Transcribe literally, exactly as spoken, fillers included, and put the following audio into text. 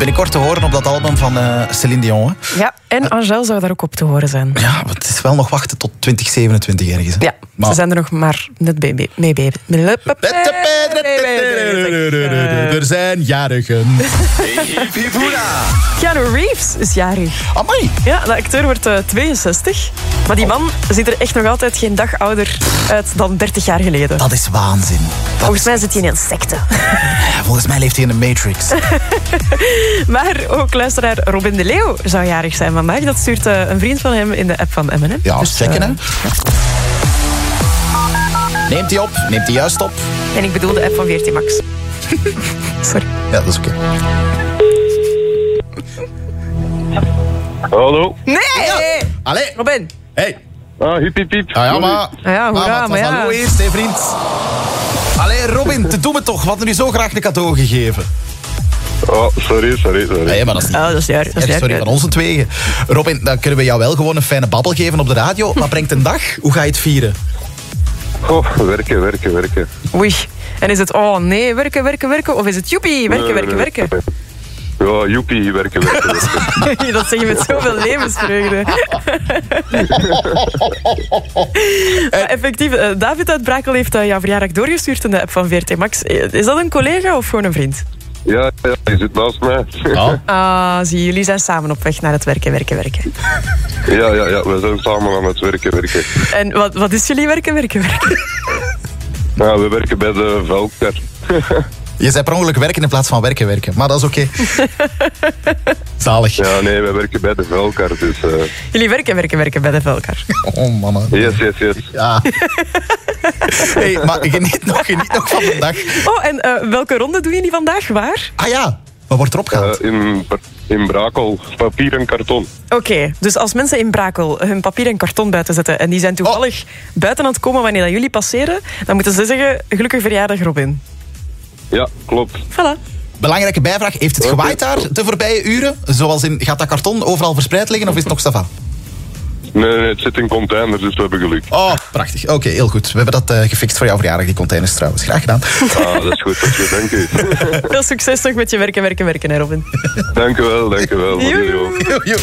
binnenkort te horen op dat album van uh, Céline Dion. Hè? Ja, en Angèle zou daar ook op te horen zijn. Ja, maar het is wel nog wachten tot twintig zevenentwintig ergens. Hè? Ja, maar... ze zijn er nog maar net mee bezig. Er zijn jarigen. Keanu Reeves is jarig. Amai. Ja, de acteur wordt uh, tweeënzestig. Maar die man ziet er echt nog altijd geen dag ouder uit dan dertig jaar geleden. Dat is waanzin. Dat Volgens is... mij zit hij in een secte. Volgens mij leeft hij in de Matrix. Maar ook luisteraar Robin de Leeuw zou jarig zijn vandaag. Dat stuurt uh, een vriend van hem in de app van M en M. Ja, dus, checken uh, hè. Neemt hij op, neemt hij juist op. En ik bedoel de app van V R T Max. Sorry. Ja, dat is oké. Okay. Hallo. Nee! Ja. Allee. Robin. Hey. Ah, hiep, hiep, hiep. Ah ja, maar... Ah ja, hoera, ah, maar ja. Hallo eerst, hè, vriend. Allee, Robin, te doen me toch. We hadden u zo graag een cadeau gegeven. Oh, sorry, sorry, sorry. Nee, maar dat is niet... Oh, dat is juist. Dat is Ja, sorry, juist. van ons tweeën. Robin, dan kunnen we jou wel gewoon een fijne babbel geven op de radio. Wat brengt een dag? Hoe ga je het vieren? Oh, werken, werken, werken. Oei. En is het, oh nee, werken, werken, werken? Of is het joepie, werken, Nee, werken, nee, werken? Ja, joepie, werken, werken, werken. Dat zeg je met zoveel levensvreugde. Maar effectief, uh, David uit Brakel heeft uh, jouw verjaardag doorgestuurd in de app van V R T Max. Is dat een collega of gewoon een vriend? Ja, ja, die zit naast mij. Oh. Ah, zie, jullie zijn samen op weg naar het werken, werken, werken. Ja, ja, ja, we zijn samen aan het werken, werken. En wat, wat is jullie werken, werken, werken? Ja, we werken bij de vuilkar. Je zei per ongeluk werken in plaats van werken werken. Maar dat is oké. Okay. Zalig. Ja, nee, we werken bij de vuilkar, dus... Uh... Jullie werken, werken, werken bij de Velkar. Oh, mama. Yes, yes, yes. Ja. Hey, maar geniet nog, geniet nog van de dag. Oh, en uh, welke ronde doen jullie vandaag? Waar? Ah ja, wat wordt erop gehaald? Uh, in, in Brakel, papier en karton. Oké, okay, dus als mensen in Brakel hun papier en karton buiten zetten en die zijn toevallig oh. buiten aan het komen wanneer dat jullie passeren, dan moeten ze zeggen, gelukkig verjaardag Robin. Ja, klopt. Voilà. Belangrijke bijvraag, heeft het gewaaid daar de voorbije uren? Zoals in, gaat dat karton overal verspreid liggen of is het nog stava? Nee, nee, het zit in containers, dus we hebben geluk. Oh, prachtig. Oké, okay, heel goed. We hebben dat uh, gefixt voor jouw verjaardag, die containers trouwens. Graag gedaan. Ah, dat is goed, dat is goed, dank u. Veel succes nog met je werken, werken, werken, hè Robin. Dank u wel, dank u wel. Joe. Joe, joe.